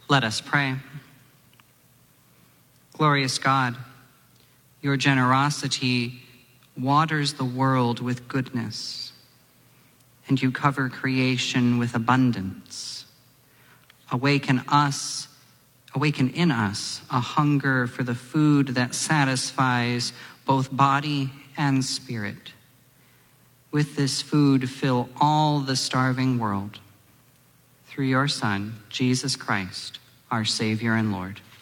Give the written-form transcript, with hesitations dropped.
Let us pray. Glorious God, your generosity waters the world with goodness, and you cover creation with abundance. Awaken in us a hunger for the food that satisfies both body and spirit. With this food, fill all the starving world. Through your Son, Jesus Christ, our Savior and Lord.